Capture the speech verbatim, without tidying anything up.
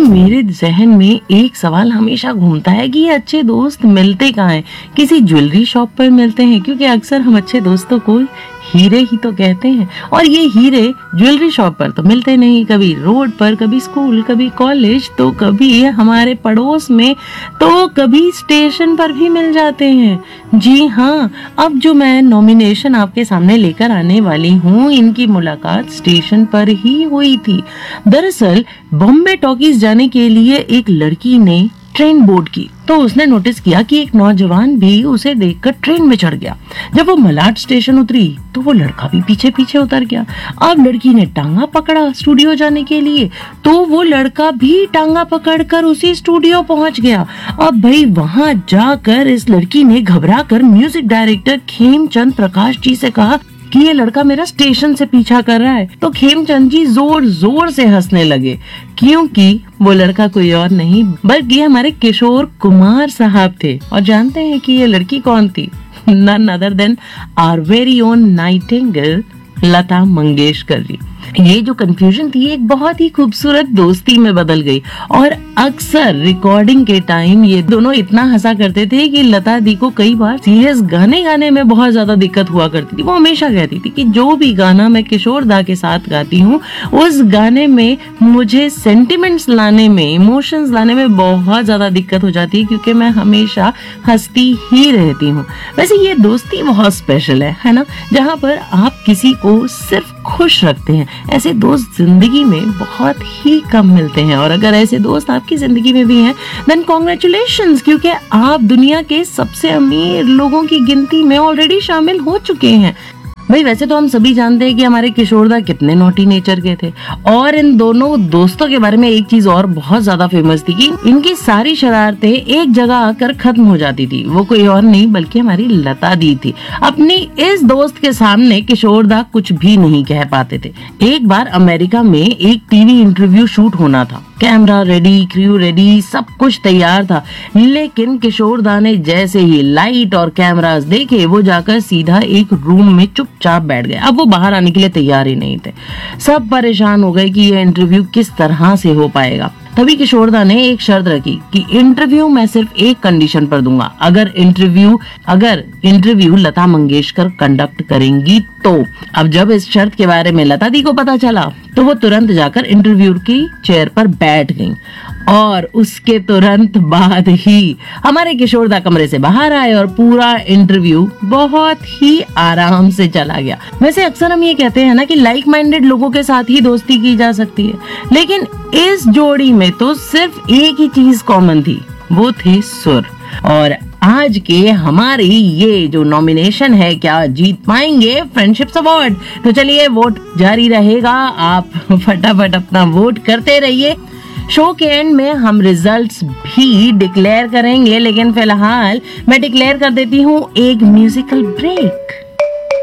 मेरे जहन में एक सवाल हमेशा घूमता है कि ये अच्छे दोस्त मिलते कहाँ हैं? किसी ज्वेलरी शॉप पर मिलते हैं, क्योंकि अक्सर हम अच्छे दोस्तों को हीरे ही तो कहते हैं। और ये हीरे ज्वेलरी शॉप पर तो मिलते नहीं, कभी रोड पर, कभी स्कूल, कभी कॉलेज, तो कभी हमारे पड़ोस में, तो कभी स्टेशन पर भी मिल जाते हैं। जी हाँ, अब जो मैं नॉमिनेशन आपके सामने लेकर आने वाली हूँ, इनकी मुलाकात स्टेशन पर ही हुई थी। दरअसल बॉम्बे टॉकीज जाने के लिए एक लड़की ने ट्रेन बोर्ड की, तो उसने नोटिस किया कि एक नौजवान भी उसे देखकर ट्रेन में चढ़ गया। जब वो मलाड स्टेशन उतरी तो वो लड़का भी पीछे पीछे उतर गया। अब लड़की ने टांगा पकड़ा स्टूडियो जाने के लिए, तो वो लड़का भी टांगा पकड़कर उसी स्टूडियो पहुंच गया। अब भाई वहां जाकर इस लड़की ने घबरा कर म्यूजिक डायरेक्टर खेमचंद प्रकाश जी से कहा कि ये लड़का मेरा स्टेशन से पीछा कर रहा है। तो खेमचंद जी जोर जोर से हंसने लगे, क्योंकि वो लड़का कोई और नहीं बल्कि हमारे किशोर कुमार साहब थे। और जानते हैं कि ये लड़की कौन थी? None other than our very own Nightingale, Lata Mangeshkar ji. ये जो कंफ्यूजन थी एक बहुत ही खूबसूरत दोस्ती में बदल गई। और अक्सर रिकॉर्डिंग के टाइम ये दोनों इतना हंसा करते थे कि लता दी को कई बार सीरियस गाने गाने में बहुत ज्यादा दिक्कत हुआ करती थी। वो हमेशा कहती थी कि जो भी गाना मैं किशोर दा के साथ गाती हूँ, उस गाने में मुझे सेंटिमेंट्स लाने में, इमोशंस लाने में बहुत ज्यादा दिक्कत हो जाती है, क्योंकि मैं हमेशा हंसती ही रहती हूँ। वैसे ये दोस्ती बहुत स्पेशल है, है ना, जहाँ पर आप किसी को सिर्फ खुश रखते हैं। ऐसे दोस्त जिंदगी में बहुत ही कम मिलते हैं, और अगर ऐसे दोस्त आपकी जिंदगी में भी हैं, देन कॉन्ग्रेचुलेशंस, क्योंकि आप दुनिया के सबसे अमीर लोगों की गिनती में ऑलरेडी शामिल हो चुके हैं। भाई वैसे तो हम सभी जानते हैं कि हमारे किशोरदा कितने नॉटी नेचर के थे, और इन दोनों दोस्तों के बारे में एक चीज और बहुत ज्यादा फेमस थी कि इनकी सारी शरारतें एक जगह आकर खत्म हो जाती थी। वो कोई और नहीं बल्कि हमारी लता दी थी। अपनी इस दोस्त के सामने किशोरदा कुछ भी नहीं कह पाते थे। एक बार अमेरिका में एक टीवी इंटरव्यू शूट होना था, कैमरा रेडी, क्रू रेडी, सब कुछ तैयार था, लेकिन किशोरदा ने जैसे ही लाइट और कैमरास देखे, वो जाकर सीधा एक रूम में चुपचाप बैठ गए। अब वो बाहर आने के लिए तैयार ही नहीं थे। सब परेशान हो गए कि ये इंटरव्यू किस तरह से हो पाएगा। तभी किशोरदा ने एक शर्त रखी कि इंटरव्यू मैं सिर्फ एक कंडीशन पर दूंगा, अगर इंटरव्यू अगर इंटरव्यू लता मंगेशकर कंडक्ट करेंगी तो। अब जब इस शर्त के बारे में लता दी को पता चला तो वो तुरंत जाकर इंटरव्यू की चेयर पर बैठ गईं, और उसके तुरंत बाद ही हमारे किशोरदा कमरे से बाहर आए और पूरा इंटरव्यू बहुत ही आराम से चला गया। वैसे अक्सर हम ये कहते हैं ना कि लाइक माइंडेड लोगों के साथ ही दोस्ती की जा सकती है, लेकिन इस जोड़ी में तो सिर्फ एक ही चीज कॉमन थी, वो थी सुर। और आज के हमारी ये जो नॉमिनेशन है, क्या जीत पाएंगे फ्रेंडशिप्स अवार्ड? तो चलिए वोट जारी रहेगा, आप फटाफट अपना वोट करते रहिए। शो के एंड में हम रिजल्ट्स भी डिक्लेयर करेंगे, लेकिन फिलहाल मैं डिक्लेयर कर देती हूँ एक म्यूजिकल ब्रेक।